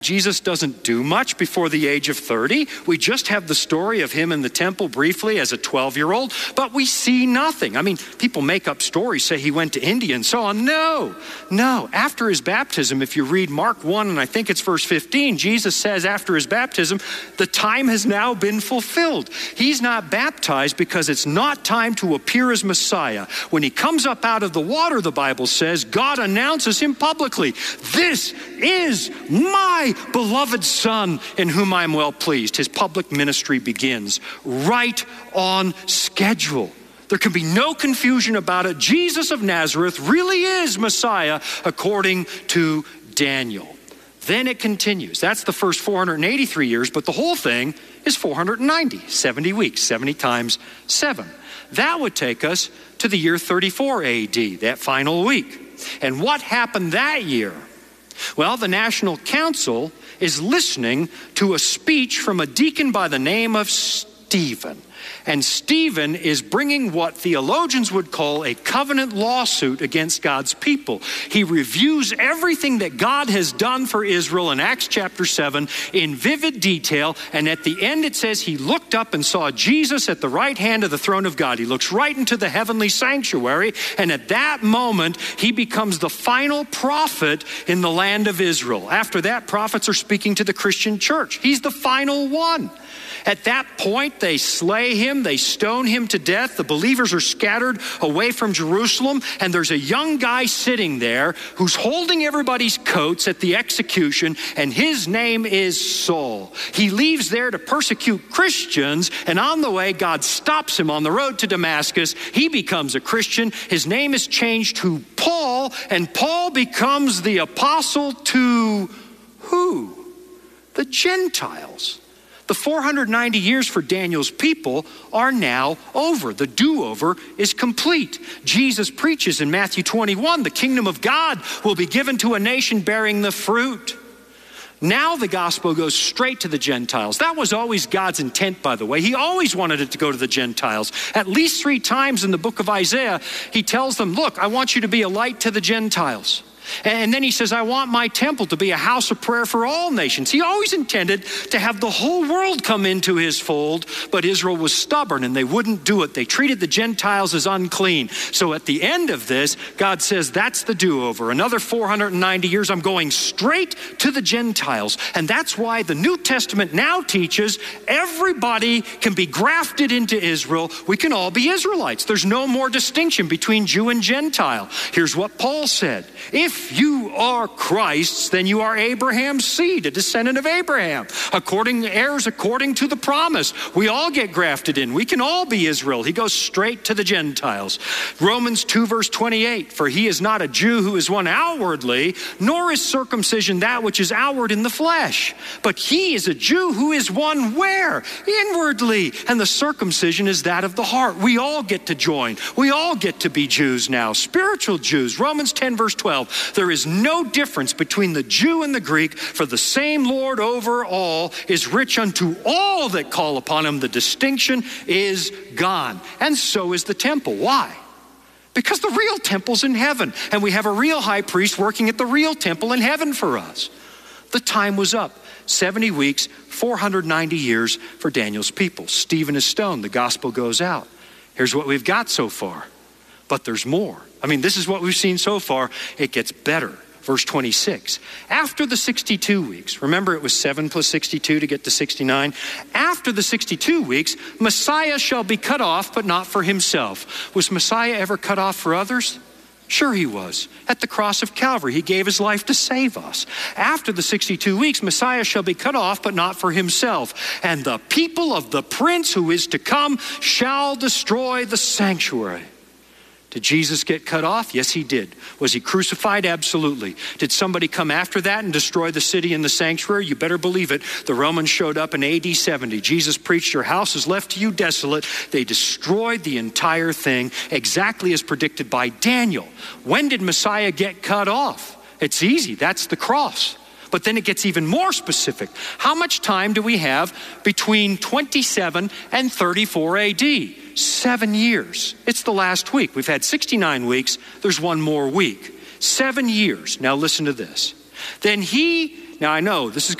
Jesus doesn't do much before the age of 30. We just have the story of him in the temple briefly as a 12-year-old, but we see nothing. I mean, people make up stories, say he went to India and so on. No. After his baptism, if you read Mark 1, and I think it's verse 15, Jesus says after his baptism, the time has now been fulfilled. He's not baptized because it's not time to appear as Messiah. When he comes up out of the water, the Bible says, God announces him publicly. This is my beloved Son in whom I am well pleased. His public ministry begins right on schedule. There can be no confusion about it. Jesus of Nazareth really is Messiah according to Daniel. Then it continues. That's the first 483 years, but the whole thing is 490, 70 weeks, 70 times 7. That would take us to the year 34 AD, that final week. And what happened that year? Well, the National Council is listening to a speech from a deacon by the name of Stephen. And Stephen is bringing what theologians would call a covenant lawsuit against God's people. He reviews everything that God has done for Israel in Acts chapter 7 in vivid detail. And at the end it says he looked up and saw Jesus at the right hand of the throne of God. He looks right into the heavenly sanctuary. And at that moment, he becomes the final prophet in the land of Israel. After that, prophets are speaking to the Christian church. He's the final one. At that point, they slay him, they stone him to death. The believers are scattered away from Jerusalem, and there's a young guy sitting there who's holding everybody's coats at the execution, and his name is Saul. He leaves there to persecute Christians, and on the way, God stops him on the road to Damascus. He becomes a Christian. His name is changed to Paul, and Paul becomes the apostle to who? The Gentiles. The 490 years for Daniel's people are now over. The do-over is complete. Jesus preaches in Matthew 21, the kingdom of God will be given to a nation bearing the fruit. Now the gospel goes straight to the Gentiles. That was always God's intent, by the way. He always wanted it to go to the Gentiles. At least 3 times in the book of Isaiah, he tells them, look, I want you to be a light to the Gentiles. And then he says, I want my temple to be a house of prayer for all nations. He always intended to have the whole world come into his fold, but Israel was stubborn and they wouldn't do it. They treated the Gentiles as unclean. So at the end of this, God says, that's the do-over. Another 490 years, I'm going straight to the Gentiles. And that's why the New Testament now teaches everybody can be grafted into Israel. We can all be Israelites. There's no more distinction between Jew and Gentile. Here's what Paul said. If you are Christ's, then you are Abraham's seed, a descendant of Abraham, heirs according to the promise. We all get grafted in. We can all be Israel. He goes straight to the Gentiles. Romans 2 verse 28, for he is not a Jew who is one outwardly, nor is circumcision that which is outward in the flesh. But he is a Jew who is one where? Inwardly. And the circumcision is that of the heart. We all get to join. We all get to be Jews now, spiritual Jews. Romans 10 verse 12. There is no difference between the Jew and the Greek, for the same Lord over all is rich unto all that call upon him. The distinction is gone. And so is the temple. Why? Because the real temple's in heaven, and we have a real high priest working at the real temple in heaven for us. The time was up. 70 weeks, 490 years for Daniel's people. Stephen is stoned. The gospel goes out. Here's what we've got so far. But there's more. I mean, this is what we've seen so far. It gets better. Verse 26. After the 62 weeks, remember it was 7 plus 62 to get to 69. After the 62 weeks, Messiah shall be cut off, but not for himself. Was Messiah ever cut off for others? Sure he was. At the cross of Calvary, he gave his life to save us. After the 62 weeks, Messiah shall be cut off, but not for himself. And the people of the prince who is to come shall destroy the sanctuary. Did Jesus get cut off? Yes, he did. Was he crucified? Absolutely. Did somebody come after that and destroy the city and the sanctuary? You better believe it. The Romans showed up in AD 70. Jesus preached, your house is left to you desolate. They destroyed the entire thing exactly as predicted by Daniel. When did Messiah get cut off? It's easy. That's the cross. But then it gets even more specific. How much time do we have between 27 and 34 AD? 7 years. It's the last week. We've had 69 weeks. There's one more week. 7 years. Now listen to this. Then he Now, I know this is